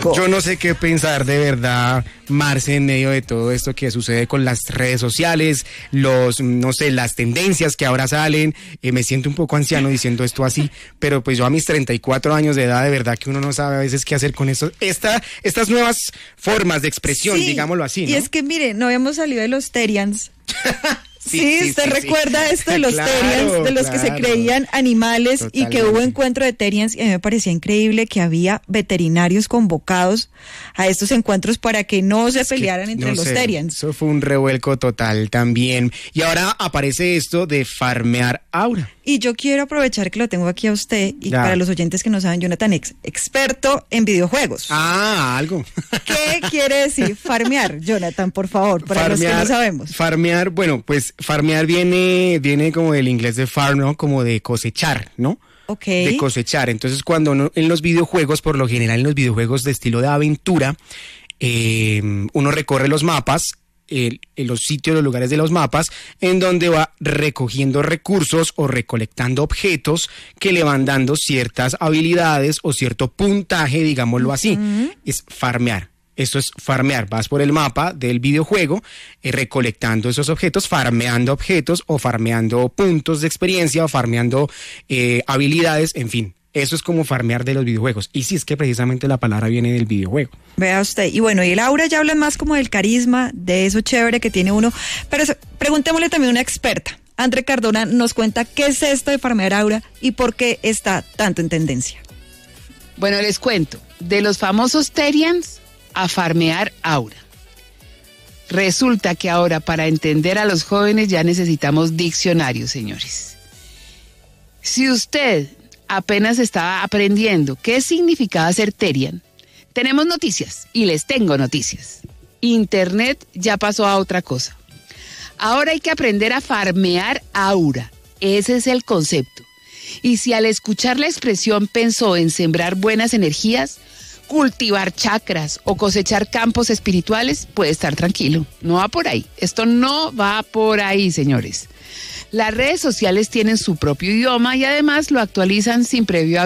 rico. Yo no sé qué pensar de verdad, Marce, en medio de todo esto que sucede con las redes sociales, no sé, las tendencias que ahora salen. Me siento un poco anciano diciendo esto así, pero pues yo a mis 34 años de edad, de verdad que uno no sabe a veces qué hacer con eso. Estas nuevas formas de expresión, Sí, digámoslo así, ¿no? Y es que, mire, no habíamos salido de los Terians. Sí, ¿usted recuerda esto de los Terians, de los que se creían animales? Totalmente. Y que hubo encuentro de Terians, y a mí me parecía increíble que había veterinarios convocados a estos encuentros para que no se pelearan entre los Terians. Eso fue un revuelco total también. Y ahora aparece esto de farmear aura. Y yo quiero aprovechar que lo tengo aquí a usted, y para los oyentes que no saben, Jonathan, experto en videojuegos. Algo. ¿Qué quiere decir farmear, Jonathan, por favor, para los que no sabemos? Farmear, bueno, pues farmear viene como del inglés de farm, ¿no? Como de cosechar, ¿no? Okay. De cosechar. Entonces, cuando uno, en los videojuegos, por lo general en los videojuegos de estilo de aventura, uno recorre los mapas, los sitios, los lugares de los mapas, en donde va recogiendo recursos o recolectando objetos que le van dando ciertas habilidades o cierto puntaje, digámoslo así. Es farmear. Esto es farmear. Vas por el mapa del videojuego recolectando esos objetos, farmeando objetos o farmeando puntos de experiencia o farmeando habilidades, en fin. Eso es como farmear de los videojuegos. Y sí, es que precisamente la palabra viene del videojuego. Vea usted. Y bueno, y el aura ya habla más como del carisma, de eso chévere que tiene uno. Pero preguntémosle también a una experta. André Cardona nos cuenta qué es esto de farmear aura y por qué está tanto en tendencia. Bueno, les cuento. De los famosos Terians a farmear aura. Resulta que ahora para entender a los jóvenes ya necesitamos diccionarios, señores. Si usted apenas estaba aprendiendo qué significaba ser Terian, tenemos noticias y les tengo noticias. Internet ya pasó a otra cosa. Ahora hay que aprender a farmear aura. Ese es el concepto. Y si al escuchar la expresión pensó en sembrar buenas energías, cultivar chakras o cosechar campos espirituales, puede estar tranquilo. No va por ahí. Esto no va por ahí, señores. Las redes sociales tienen su propio idioma y además lo actualizan sin previo